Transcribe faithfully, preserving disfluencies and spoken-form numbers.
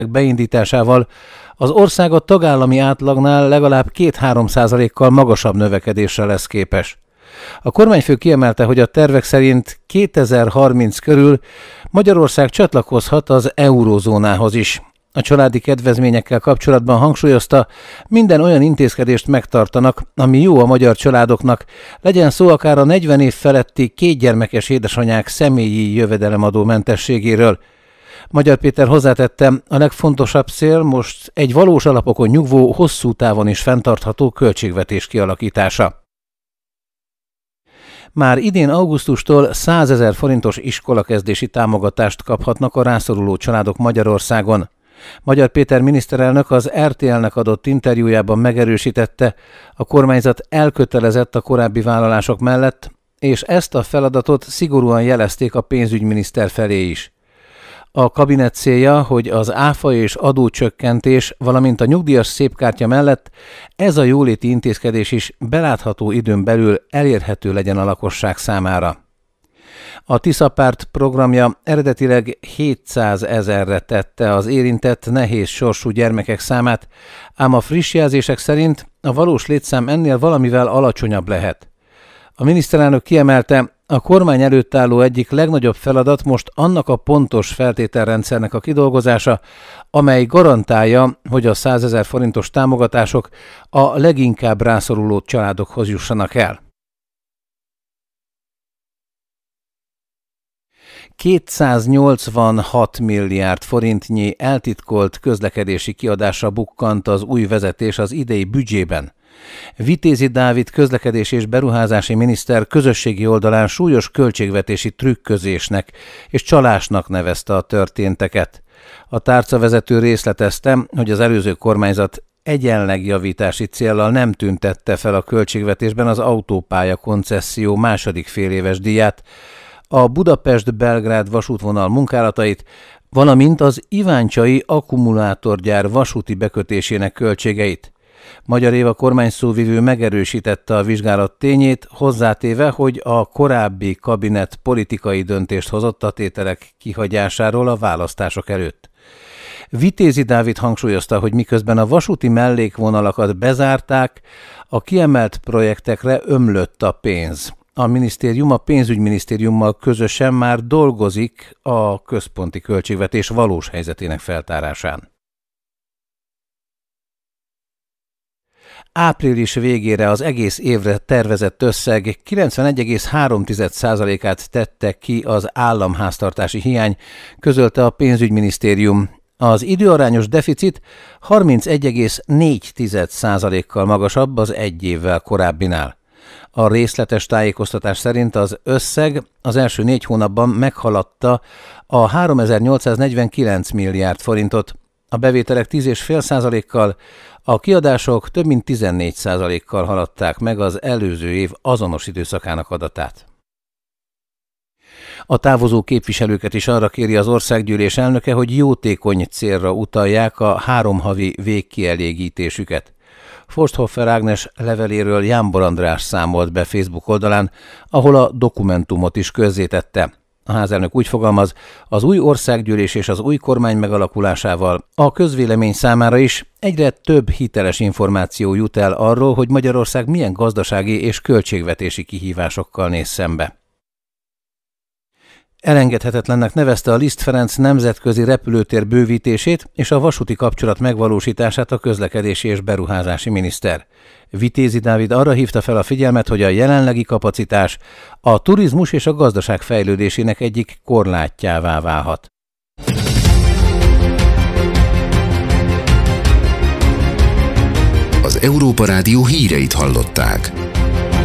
beindításával az ország a tagállami átlagnál legalább két-három százalékkal magasabb növekedésre lesz képes. A kormányfő kiemelte, hogy a tervek szerint kétezer-harminc körül Magyarország csatlakozhat az eurózónához is. A családi kedvezményekkel kapcsolatban hangsúlyozta, minden olyan intézkedést megtartanak, ami jó a magyar családoknak, legyen szó akár a negyven év feletti kétgyermekes édesanyák személyi jövedelemadó mentességéről. Magyar Péter hozzátette, a legfontosabb cél most egy valós alapokon nyugvó, hosszú távon is fenntartható költségvetés kialakítása. Már idén augusztustól százezer forintos iskolakezdési támogatást kaphatnak a rászoruló családok Magyarországon. Magyar Péter miniszterelnök az er té el-nek adott interjújában megerősítette, a kormányzat elkötelezett a korábbi vállalások mellett, és ezt a feladatot szigorúan jelezték a pénzügyminiszter felé is. A kabinet célja, hogy az áfa és adócsökkentés, valamint a nyugdíjas szépkártya mellett ez a jóléti intézkedés is belátható időn belül elérhető legyen a lakosság számára. A Tisza Párt programja eredetileg hétszázezerre tette az érintett nehéz sorsú gyermekek számát, ám a friss jelzések szerint a valós létszám ennél valamivel alacsonyabb lehet. A miniszterelnök kiemelte, a kormány előtt álló egyik legnagyobb feladat most annak a pontos feltételrendszernek a kidolgozása, amely garantálja, hogy a százezer forintos támogatások a leginkább rászoruló családokhoz jussanak el. kétszáznyolcvanhat milliárd forintnyi eltitkolt közlekedési kiadásra bukkant az új vezetés az idei büdzsében. Vitézi Dávid közlekedési és beruházási miniszter közösségi oldalán súlyos költségvetési trükközésnek és csalásnak nevezte a történteket. A tárcavezető részletezte, hogy az előző kormányzat egyenlegjavítási céllal nem tüntette fel a költségvetésben az autópálya koncesszió második féléves díját, a Budapest-Belgrád vasútvonal munkálatait, valamint az iváncsai akkumulátorgyár vasúti bekötésének költségeit. Magyar Éva kormányszóvivő megerősítette a vizsgálat tényét, hozzátéve, hogy a korábbi kabinet politikai döntést hozott a tételek kihagyásáról a választások előtt. Vitézi Dávid hangsúlyozta, hogy miközben a vasúti mellékvonalakat bezárták, a kiemelt projektekre ömlött a pénz. A minisztérium a pénzügyminisztériummal közösen már dolgozik a központi költségvetés valós helyzetének feltárásán. Április végére az egész évre tervezett összeg kilencvenegy egész három százalékát tette ki az államháztartási hiány, közölte a pénzügyminisztérium. Az időarányos deficit harmincegy egész négy százalékkal magasabb az egy évvel korábbinál. A részletes tájékoztatás szerint az összeg az első négy hónapban meghaladta a háromezer-nyolcszáznegyvenkilenc milliárd forintot, a bevételek tíz egész öt százalékkal, a kiadások több mint tizennégy százalékkal haladták meg az előző év azonos időszakának adatát. A távozó képviselőket is arra kéri az országgyűlés elnöke, hogy jótékony célra utalják a három havi végkielégítésüket. Forsthoffer Ágnes leveléről Jámbor András számolt be Facebook oldalán, ahol a dokumentumot is közzétette. A házelnök úgy fogalmaz, az új országgyűlés és az új kormány megalakulásával a közvélemény számára is egyre több hiteles információ jut el arról, hogy Magyarország milyen gazdasági és költségvetési kihívásokkal néz szembe. Elengedhetetlennek nevezte a Liszt Ferenc nemzetközi repülőtér bővítését és a vasúti kapcsolat megvalósítását a közlekedési és beruházási miniszter. Vitézi Dávid arra hívta fel a figyelmet, hogy a jelenlegi kapacitás a turizmus és a gazdaság fejlődésének egyik korlátjává válhat. Az Európa Rádió híreit hallották.